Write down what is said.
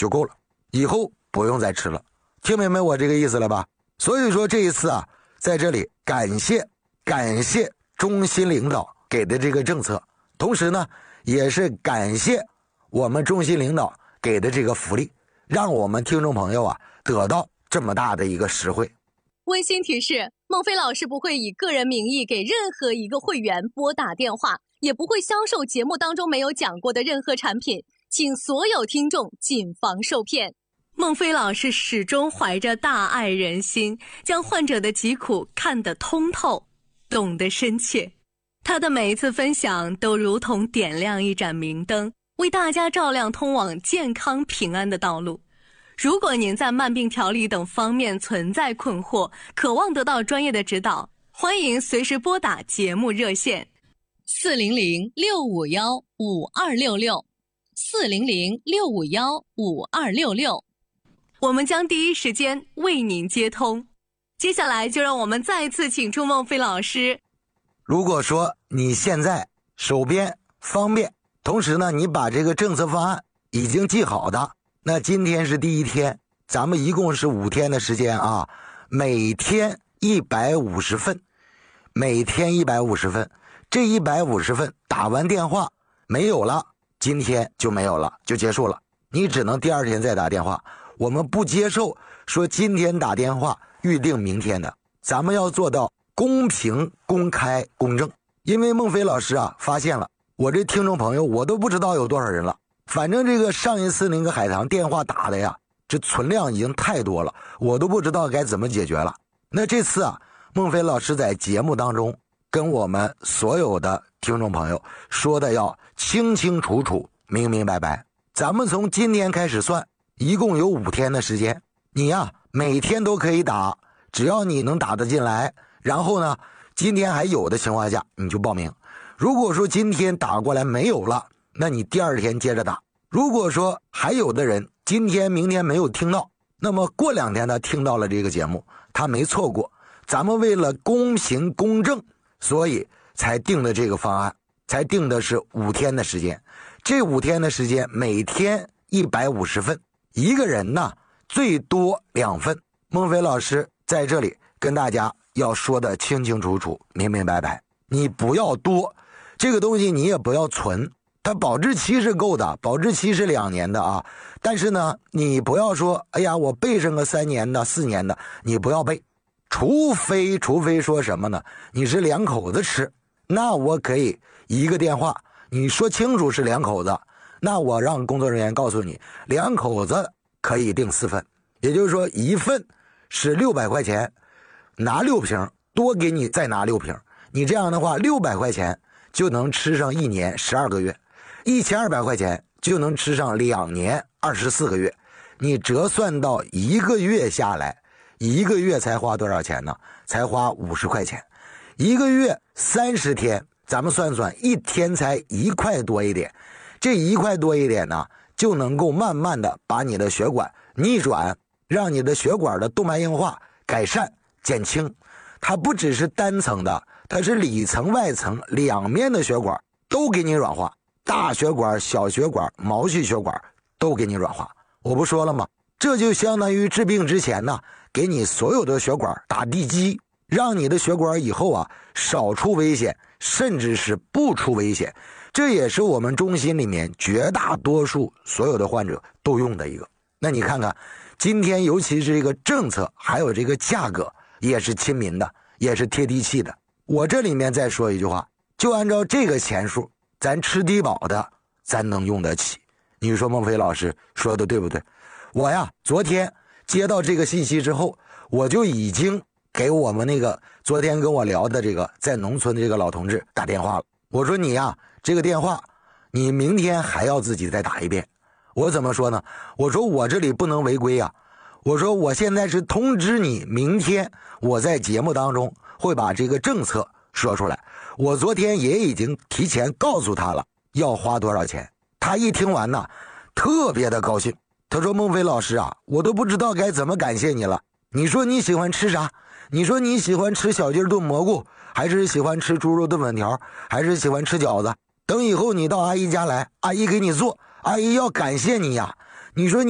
就够了，以后不用再吃了。听明白我这个意思了吧？所以说这一次啊，在这里感谢中心领导给的这个政策，同时呢也是感谢我们中心领导给的这个福利，让我们听众朋友啊得到这么大的一个实惠。 温馨提示，孟非老师不会以个人名义给任何一个会员拨打电话，也不会销售节目当中没有讲过的任何产品，请所有听众谨防受骗。孟非老师始终怀着大爱人心，将患者的疾苦看得通透，懂得深切。他的每一次分享都如同点亮一盏明灯，为大家照亮通往健康平安的道路。如果您在慢病调理等方面存在困惑，渴望得到专业的指导，欢迎随时拨打节目热线400-651-5266 400-651-5266，我们将第一时间为您接通。接下来就让我们再次请出孟非老师。 如果说你现在手边方便，同时呢你把这个政策方案已经记好的，那今天是第一天，咱们一共是5天的时间啊，每天150份，每天150份，这150份打完电话没有了，今天就没有了，就结束了，你只能第二天再打电话。我们不接受说今天打电话预定明天的，咱们要做到公平、公开、公正。因为孟非老师啊发现了，我这听众朋友我都不知道有多少人了，反正这个上一次那个海棠电话打的呀，这存量已经太多了，我都不知道该怎么解决了。那这次啊，孟非老师在节目当中跟我们所有的听众朋友说的要清清楚楚、明明白白。咱们从今天开始算，一共有5天的时间，你呀每天都可以打，只要你能打得进来，然后呢今天还有的情况下你就报名。如果说今天打过来没有了，那你第二天接着打。如果说还有的人今天明天没有听到，那么过2天他听到了这个节目，他没错过。咱们为了公平公正，所以才定的这个方案，才定的是5天的时间。这5天的时间每天150份，一个人呢最多2份。孟非老师在这里跟大家要说的清清楚楚、明明白白，你不要多，这个东西你也不要存，它保质期是够的，保质期是2年的啊。但是呢你不要说哎呀我备上个3年的4年的，你不要备，除非说什么呢，你是2口子吃，那我可以一个电话你说清楚是2口子，那我让工作人员告诉你2口子可以订4份，也就是说1份是600块钱，拿6瓶，多给你再拿6瓶，你这样的话600块钱就能吃上1年12个月，1200块钱就能吃上2年24个月。你折算到1个月下来，1个月才花多少钱呢？才花50块钱。1个月30天，咱们算算1天才1块多一点，这1块多一点呢就能够慢慢的把你的血管逆转，让你的血管的动脉硬化改善减轻。它不只是单层的，它是里层外层2面的血管都给你软化，大血管、小血管、毛细血管都给你软化。我不说了吗？这就相当于治病之前呢，给你所有的血管打地基，让你的血管以后啊少出危险，甚至是不出危险。这也是我们中心里面绝大多数所有的患者都用的一个。那你看看今天尤其是这个政策还有这个价格也是亲民的，也是贴地气的。我这里面再说一句话，就按照这个钱数，咱吃低保的咱能用得起。你说孟非老师说的对不对？我呀昨天接到这个信息之后，我就已经给我们那个昨天跟我聊的这个在农村的这个老同志打电话了。我说你呀这个电话你明天还要自己再打一遍。我怎么说呢？我说我这里不能违规啊，我说我现在是通知你，明天我在节目当中会把这个政策说出来。我昨天也已经提前告诉他了要花多少钱，他一听完呢特别的高兴，他说孟非老师啊，我都不知道该怎么感谢你了。你说你喜欢吃啥？你说你喜欢吃小鸡炖蘑菇，还是喜欢吃猪肉炖粉条，还是喜欢吃饺子？等以后你到阿姨家来，阿姨给你做，阿姨要感谢你呀。你说你